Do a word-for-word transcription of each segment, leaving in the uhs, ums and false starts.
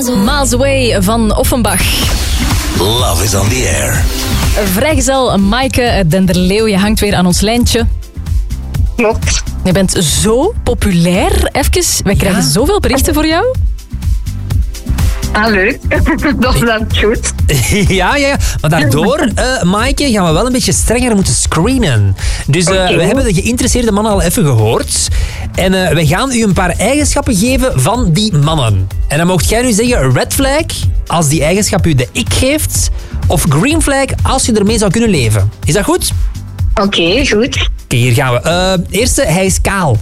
Miles Away van Offenbach. Love is on the air. Vrijgezel Maaike Denderleeuw, je hangt weer aan ons lijntje. Klopt. Je bent zo populair. Even, wij krijgen ja. zoveel berichten voor jou. Ah, leuk. Dat is dan goed. ja, ja, ja, maar daardoor, uh, Maaike, gaan we wel een beetje strenger moeten screenen. Dus uh, okay. we hebben de geïnteresseerde mannen al even gehoord. En uh, we gaan u een paar eigenschappen geven van die mannen. En dan mocht jij nu zeggen red flag als die eigenschap u de ik geeft. Of green flag als je ermee zou kunnen leven. Is dat goed? Oké, okay, goed. Oké, okay, hier gaan we. Uh, eerste, hij is kaal.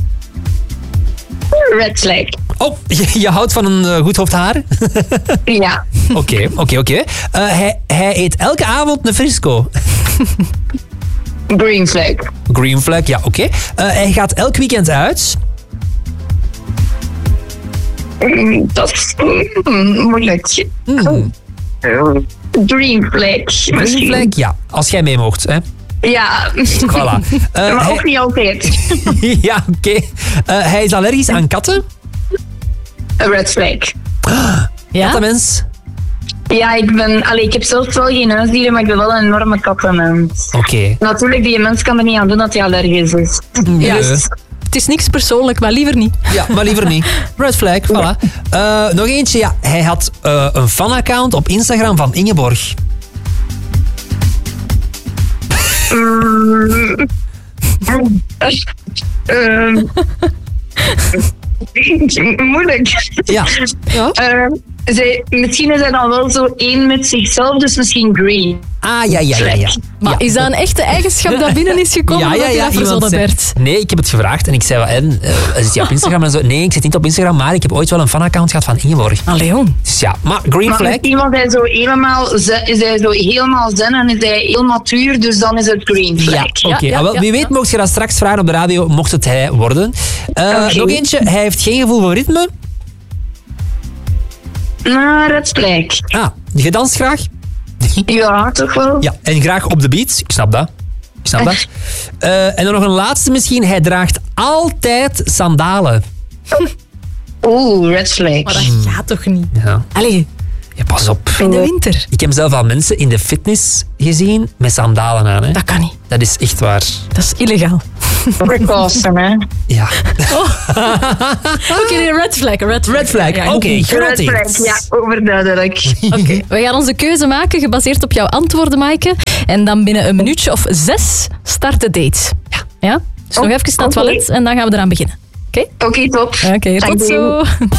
Red flag. Oh, je, je houdt van een uh, goed hoofd haar? Ja. Oké, oké, oké. Hij eet elke avond een frisco. Green flag. Green flag, ja, oké. Okay. Uh, hij gaat elk weekend uit. Mm, dat is mm, moeilijk. Mm. Green flag. Green flag, ja. Als jij mee mocht, hè. Ja. Voilà. Uh, maar hij... ook niet altijd. ja, oké. Okay. Uh, hij is allergisch aan katten. Red flag. Ja? Kattenmens? Ja, ik ben... Allee, ik heb zelf wel geen huisdieren, maar ik ben wel een enorme kattenmens. Oké. Okay. Natuurlijk, die mens kan er niet aan doen dat hij allergisch is. Ja. Dus, het is niks persoonlijk, maar liever niet. Ja, maar liever niet. Red flag, voilà. Uh, nog eentje, ja. Hij had uh, een fanaccount op Instagram van Ingeborg. Um, um, moeilijk. Ja. ja. Uh, zij, misschien is hij dan wel zo één met zichzelf, dus misschien green. Ah, ja, ja, ja. ja. Maar ja. is dat een echte eigenschap dat binnen is gekomen? Ja, ja, ja. ja, ja zei, Bert? Nee, ik heb het gevraagd en ik zei, en, uh, zit je op Instagram en zo? Nee, ik zit niet op Instagram, maar ik heb ooit wel een fanaccount gehad van Ingeborg. Allee, jong. Dus ja, maar green maar flag. Iemand is zo helemaal, is hij zo helemaal zen en is hij heel matuur, dus dan is het green flag. Ja, oké. Okay. Ja, ja, ah, wel, ja, wie weet ja. mocht je dat straks vragen op de radio, mocht het hij worden. Uh, okay. Nog eentje, hij heeft geen gevoel voor ritme. Nou, red flag. Ah, je danst graag? Ja, toch wel. Ja, en graag op de beat. Ik snap dat. Ik snap dat. Uh, en dan nog een laatste misschien. Hij draagt altijd sandalen. Oeh, red flag. Maar dat gaat toch niet? Ja. Allee. Ja, pas op. In de winter. Ik heb zelf al mensen in de fitness gezien met sandalen aan. Hè. Dat kan niet. Dat is echt waar. Dat is illegaal. Precaution, hè. Ja. Oh. Oké, okay, red flag. Red flag, red flag. Ja, oké, okay, genoteerd. Ja, overduidelijk. Oké, okay, we gaan onze keuze maken gebaseerd op jouw antwoorden, Maaike. En dan binnen een minuutje of zes start de date. Ja. Ja? Dus oh, nog even naar het toilet en dan gaan we eraan beginnen. Oké? Okay? Oké, okay, top. Oké, okay, tot zo.